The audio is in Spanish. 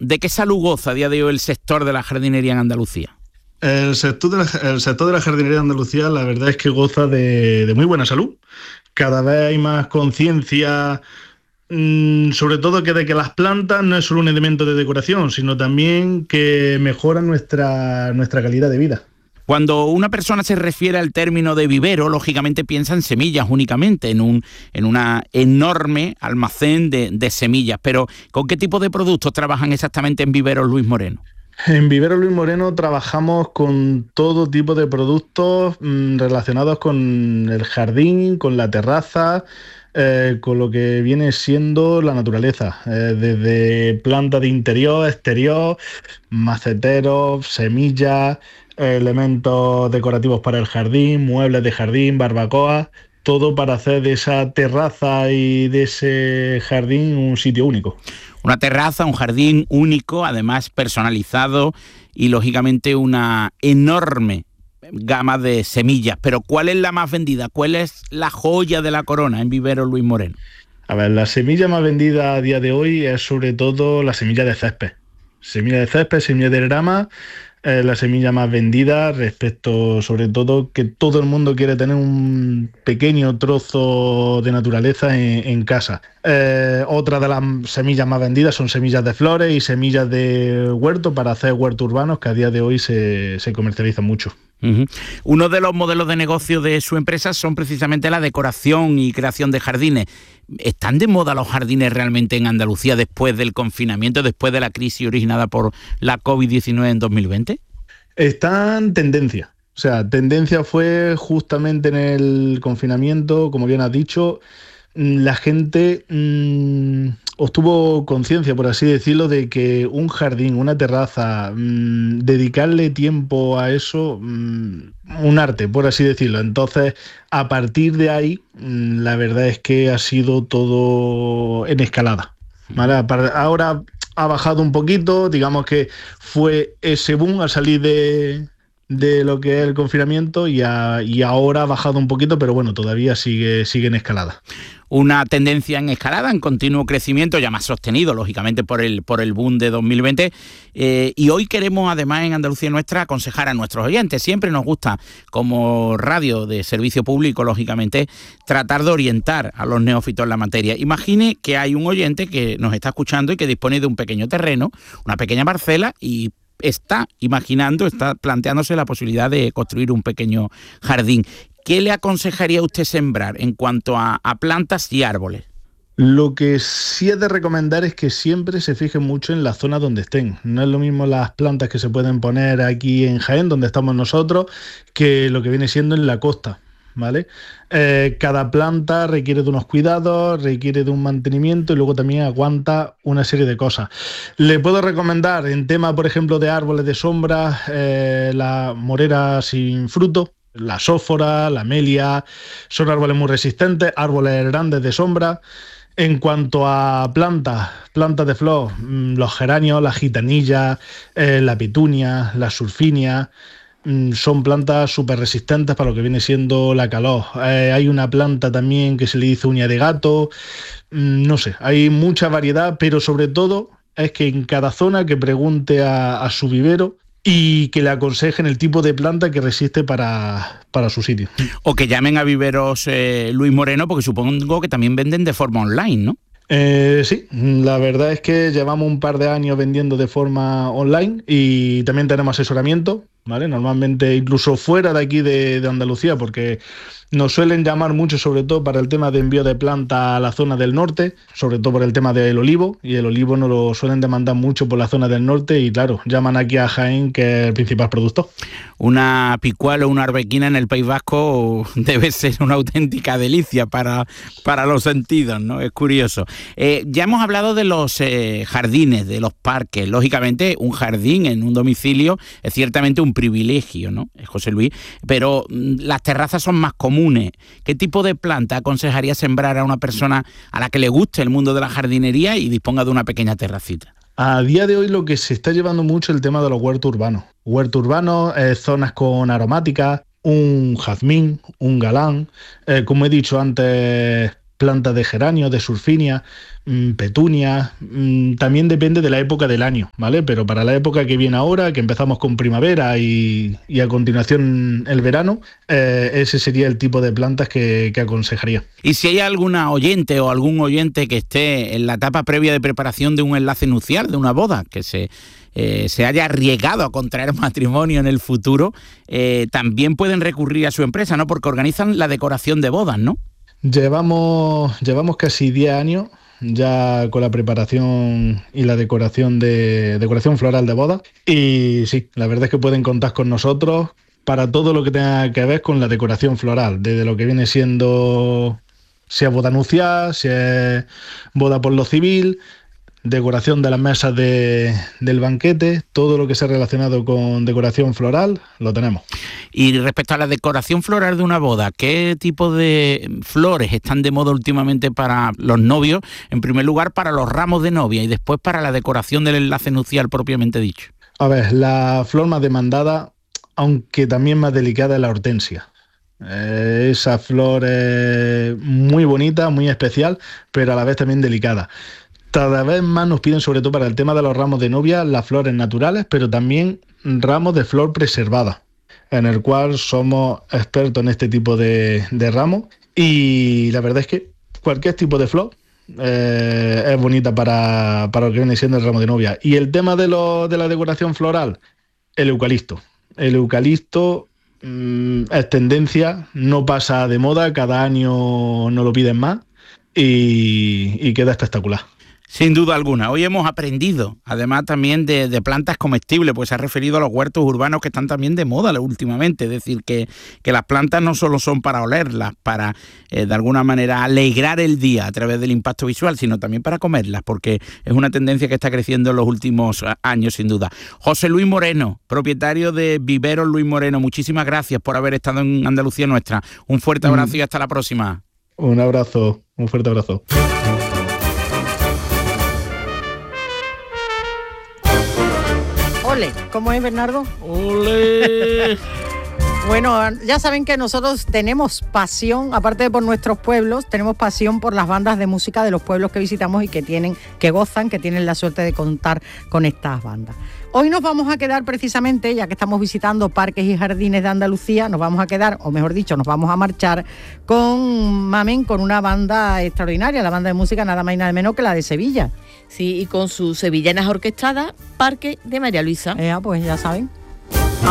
¿de qué salud goza a día de hoy el sector de la jardinería en Andalucía? El sector de la jardinería de Andalucía, la verdad es que goza de muy buena salud. Cada vez hay más conciencia, sobre todo de que las plantas no es solo un elemento de decoración, sino también que mejoran nuestra calidad de vida. Cuando una persona se refiere al término de vivero, lógicamente piensa en semillas únicamente, en una enorme almacén de semillas. Pero, ¿con qué tipo de productos trabajan exactamente en Viveros Luis Moreno? En Viveros Luis Moreno trabajamos con todo tipo de productos relacionados con el jardín, con la terraza, con lo que viene siendo la naturaleza, desde plantas de interior, exterior, maceteros, semillas, elementos decorativos para el jardín, muebles de jardín, barbacoas, todo para hacer de esa terraza y de ese jardín un sitio único. Una terraza, un jardín único, además personalizado y lógicamente una enorme gama de semillas. Pero ¿cuál es la más vendida? ¿Cuál es la joya de la corona en Viveros Luis Moreno? A ver, la semilla más vendida a día de hoy es sobre todo la semilla de césped. Semilla de césped, semilla de grama, la semilla más vendida respecto, sobre todo, que todo el mundo quiere tener un pequeño trozo de naturaleza en casa. Otra de las semillas más vendidas son semillas de flores y semillas de huerto para hacer huertos urbanos, que a día de hoy se comercializan mucho. Uh-huh. Uno de los modelos de negocio de su empresa son precisamente la decoración y creación de jardines. ¿Están de moda los jardines realmente en Andalucía después del confinamiento, después de la crisis originada por la COVID-19 en 2020? Está en tendencia. O sea, tendencia fue justamente en el confinamiento, como bien has dicho, la gente obtuvo conciencia, por así decirlo, de que un jardín, una terraza, dedicarle tiempo a eso, un arte, por así decirlo. Entonces, a partir de ahí, la verdad es que ha sido todo en escalada, ¿vale? Ahora ha bajado un poquito, digamos que fue ese boom al salir de lo que es el confinamiento y ahora ha bajado un poquito, pero bueno, todavía sigue en escalada. Una tendencia en escalada, en continuo crecimiento, ya más sostenido, lógicamente, por el boom de 2020. Y hoy queremos, además, en Andalucía Nuestra, aconsejar a nuestros oyentes. Siempre nos gusta, como radio de servicio público, lógicamente, tratar de orientar a los neófitos en la materia. Imagine que hay un oyente que nos está escuchando y que dispone de un pequeño terreno, una pequeña parcela, y está planteándose la posibilidad de construir un pequeño jardín. ¿Qué le aconsejaría a usted sembrar en cuanto a plantas y árboles? Lo que sí es de recomendar es que siempre se fijen mucho en la zona donde estén. No es lo mismo las plantas que se pueden poner aquí en Jaén, donde estamos nosotros, que lo que viene siendo en la costa, ¿vale? Cada planta requiere de unos cuidados, requiere de un mantenimiento y luego también aguanta una serie de cosas. Le puedo recomendar en tema, por ejemplo, de árboles de sombra, la morera sin fruto, la sófora, la amelia, son árboles muy resistentes, árboles grandes de sombra. En cuanto a plantas de flor, los geranios, la gitanilla, la petunia, la sulfinia, son plantas súper resistentes para lo que viene siendo la calor. Hay una planta también que se le dice uña de gato, no sé, hay mucha variedad, pero sobre todo es que en cada zona que pregunte a su vivero y que le aconsejen el tipo de planta que resiste para su sitio. O que llamen a Viveros Luis Moreno, porque supongo que también venden de forma online, ¿no? Sí, la verdad es que llevamos un par de años vendiendo de forma online y también tenemos asesoramiento, ¿vale? Normalmente incluso fuera de aquí de Andalucía, porque nos suelen llamar mucho, sobre todo para el tema de envío de planta a la zona del norte, sobre todo por el tema del olivo, y el olivo nos lo suelen demandar mucho por la zona del norte y claro, llaman aquí a Jaén, que es el principal productor. Una picual o una arbequina en el País Vasco debe ser una auténtica delicia para los sentidos, ¿no? Es curioso. Ya hemos hablado de los jardines, de los parques. Lógicamente, un jardín en un domicilio es ciertamente un privilegio, ¿no, José Luis? Pero las terrazas son más comunes. ¿Qué tipo de planta aconsejaría sembrar a una persona a la que le guste el mundo de la jardinería y disponga de una pequeña terracita? A día de hoy lo que se está llevando mucho es el tema de los huertos urbanos. Huertos urbanos, zonas con aromáticas, un jazmín, un galán, como he dicho antes, plantas de geranio, de surfinia, petunia, también depende de la época del año, ¿vale? Pero para la época que viene ahora, que empezamos con primavera y a continuación el verano, ese sería el tipo de plantas que aconsejaría. Y si hay alguna oyente o algún oyente que esté en la etapa previa de preparación de un enlace nupcial, de una boda, que se haya arriesgado a contraer matrimonio en el futuro, también pueden recurrir a su empresa, ¿no? Porque organizan la decoración de bodas, ¿no? Llevamos casi 10 años ya con la preparación y la decoración floral de bodas, y sí, la verdad es que pueden contar con nosotros para todo lo que tenga que ver con la decoración floral, desde lo que viene siendo, sea boda nupcial, sea boda por lo civil, decoración de las mesas del banquete, todo lo que sea relacionado con decoración floral, lo tenemos. Y respecto a la decoración floral de una boda, ¿qué tipo de flores están de moda últimamente para los novios? En primer lugar, para los ramos de novia y después para la decoración del enlace nupcial propiamente dicho. A ver, la flor más demandada, aunque también más delicada, es la hortensia. Esa flor es muy bonita, muy especial, pero a la vez también delicada. Cada vez más nos piden, sobre todo para el tema de los ramos de novia, las flores naturales, pero también ramos de flor preservada, en el cual somos expertos en este tipo de ramos, y la verdad es que cualquier tipo de flor es bonita para lo que viene siendo el ramo de novia. Y el tema de la decoración floral, el eucalipto. El eucalipto es tendencia, no pasa de moda, cada año nos lo piden más y queda espectacular. Sin duda alguna. Hoy hemos aprendido, además también de plantas comestibles, pues se ha referido a los huertos urbanos que están también de moda últimamente. Es decir, que las plantas no solo son para olerlas, para de alguna manera alegrar el día a través del impacto visual, sino también para comerlas, porque es una tendencia que está creciendo en los últimos años, sin duda. José Luis Moreno, propietario de Viveros Luis Moreno, muchísimas gracias por haber estado en Andalucía Nuestra. Un fuerte abrazo y hasta la próxima. Un abrazo, un fuerte abrazo. Ole, ¿cómo es, Bernardo? ¡Ole! Bueno, ya saben que nosotros tenemos pasión, aparte de por nuestros pueblos, tenemos pasión por las bandas de música de los pueblos que visitamos y que tienen la suerte de contar con estas bandas. Hoy nos vamos a quedar precisamente, ya que estamos visitando parques y jardines de Andalucía, nos vamos a quedar, o mejor dicho, nos vamos a marchar con Mamen, con una banda extraordinaria, la banda de música nada más y nada menos que la de Sevilla. Sí, y con sus sevillanas orquestadas, Parque de María Luisa. Pues ya saben.